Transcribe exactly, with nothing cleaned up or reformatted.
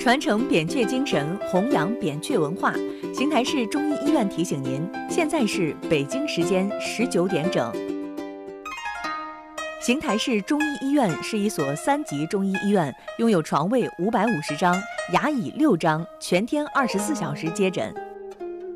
传承扁鹊精神，弘扬扁鹊文化。邢台市中医医院提醒您，现在是北京时间十九点整。邢台市中医医院是一所三级中医医院，拥有床位五百五十张，牙椅六张，全天二十四小时接诊。